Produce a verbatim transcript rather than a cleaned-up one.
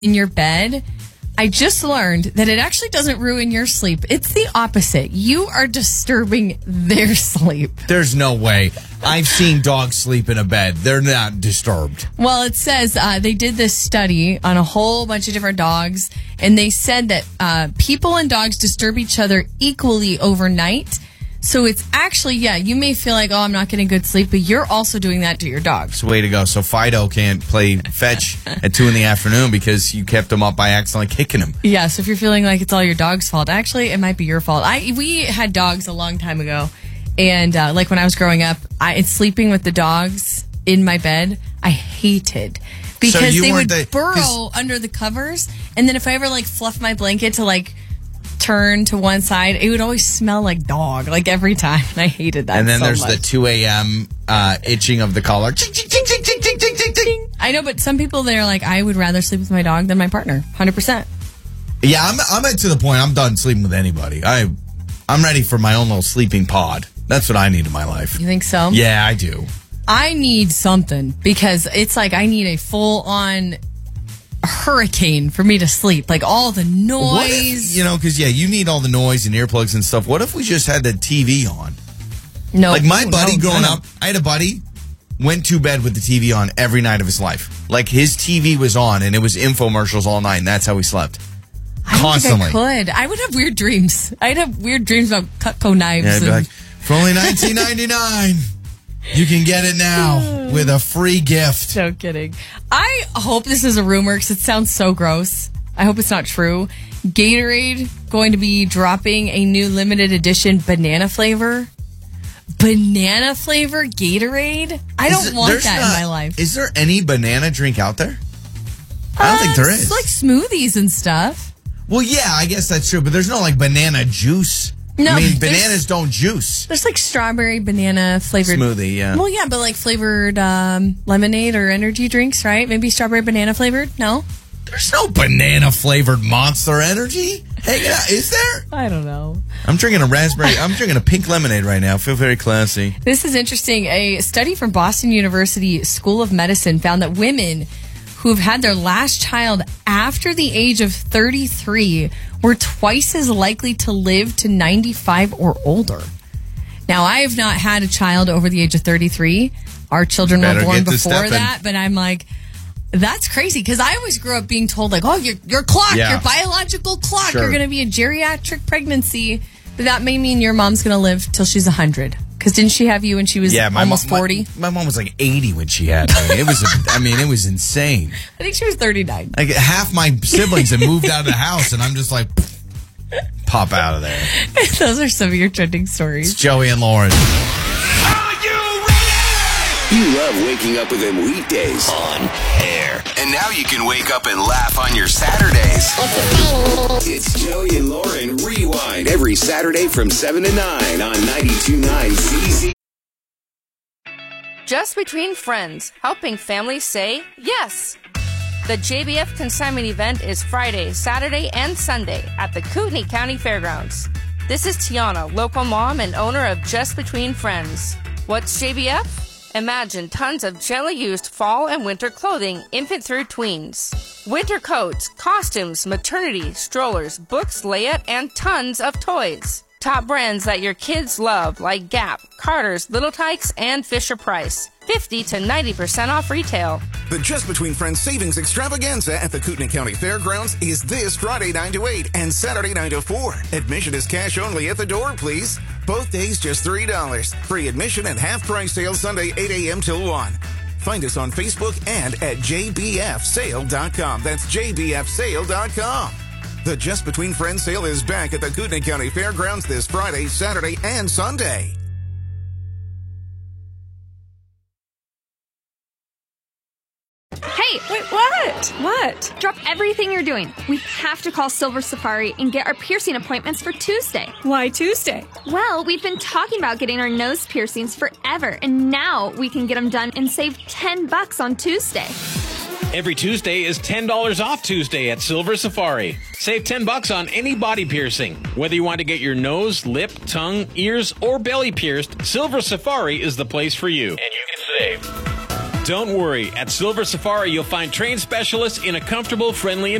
in your bed, I just learned that it actually doesn't ruin your sleep. It's the opposite. You are disturbing their sleep. There's no way. I've seen dogs sleep in a bed. They're not disturbed. Well, it says uh, they did this study on a whole bunch of different dogs, and they said that uh, people and dogs disturb each other equally overnight. So it's actually, yeah, you may feel like, oh, I'm not getting good sleep, but you're also doing that to your dog. It's the way to go. So Fido can't play fetch at two in the afternoon because you kept him up by accidentally kicking him. Yeah, so if you're feeling like it's all your dog's fault, actually, it might be your fault. I We had dogs a long time ago, and uh, like when I was growing up, I, it's sleeping with the dogs in my bed, I hated. Because so they would the, burrow under the covers, and then if I ever like fluff my blanket to like turn to one side, it would always smell like dog, like every time. I hated that. And then so there's much. the two a.m. Uh, itching of the collar. Ching, ching, ching, ching, ching, ching, ching, ching, ching. I know, but some people, they're like, I would rather sleep with my dog than my partner. one hundred percent. Yeah, I'm I'm at to the point. I'm done sleeping with anybody. I I'm ready for my own little sleeping pod. That's what I need in my life. You think so? Yeah, I do. I need something because it's like I need a full on hurricane for me to sleep. Like all the noise. What if, you know, because, yeah, you need all the noise and earplugs and stuff. What if we just had the T V on? No. Like my buddy no, growing no. up, I had a buddy, went to bed with the T V on every night of his life. Like his T V was on and it was infomercials all night and that's how he slept. I don't Constantly. think I could. I would have weird dreams. I'd have weird dreams about Cutco knives. Yeah, I'd be and like, for only nineteen ninety-nine, you can get it now with a free gift. No kidding. I hope this is a rumor because it sounds so gross. I hope it's not true. Gatorade going to be dropping a new limited edition banana flavor. Banana flavor Gatorade? I Is don't it- want there's that not- in my life. Is there any banana drink out there? I don't Uh, think there it's is. like smoothies and stuff. Well, yeah, I guess that's true, but there's no like banana juice. No, I mean, there's- bananas don't juice. There's like strawberry banana flavored Smoothie, yeah. Well, yeah, but like flavored um, lemonade or energy drinks, right? Maybe strawberry banana flavored? No? There's no banana flavored Monster Energy. Hey, yeah, is there? I don't know. I'm drinking a raspberry. I'm drinking a pink lemonade right now. I feel very classy. This is interesting. A study from Boston University School of Medicine found that women who have had their last child after the age of thirty-three were twice as likely to live to ninety-five or older. Now, I have not had a child over the age of thirty-three. Our children Better were born get to before stepping. that, but I'm like, that's crazy because I always grew up being told like, oh, your your clock, Yeah. your biological clock, Sure. you're going to be a geriatric pregnancy. But that may mean your mom's going to live till she's one hundred. Because didn't she have you when she was Yeah, my almost mom, forty? My, my mom was like eighty when she had me. It was, I mean, it was insane. I think she was thirty-nine. Like half my siblings had moved out of the house, and I'm just like, pop out of there. Those are some of your trending stories. It's Joey and Lauren. You love waking up with them weekdays on air. And now you can wake up and laugh on your Saturdays. It's Joey and Lauren Rewind every Saturday from seven to nine on ninety-two point nine C Z. Just Between Friends, helping families say yes. The J B F consignment event is Friday, Saturday, and Sunday at the Kootenai County Fairgrounds. This is Tiana, local mom and owner of Just Between Friends. What's J B F? Imagine tons of gently used fall and winter clothing, infant through tweens. Winter coats, costumes, maternity, strollers, books, layette, and tons of toys. Top brands that your kids love like Gap, Carter's, Little Tykes, and Fisher-Price. fifty to ninety percent off retail. The Just Between Friends Savings Extravaganza at the Kootenai County Fairgrounds is this Friday nine to eight and Saturday nine to four. Admission is cash only at the door, please. Both days just three dollars. Free admission and half-price sale Sunday eight a.m. till one. Find us on Facebook and at j b f sale dot com. That's j b f sale dot com. The Just Between Friends sale is back at the Kootenai County Fairgrounds this Friday, Saturday, and Sunday. Hey, wait, what? What? Drop everything you're doing. We have to call Silver Safari and get our piercing appointments for Tuesday. Why Tuesday? Well, we've been talking about getting our nose piercings forever, and now we can get them done and save ten bucks on Tuesday. Every Tuesday is ten dollars off Tuesday at Silver Safari. Save ten bucks on any body piercing. Whether you want to get your nose, lip, tongue, ears, or belly pierced, Silver Safari is the place for you. And you can save. Don't worry. At Silver Safari, you'll find trained specialists in a comfortable, friendly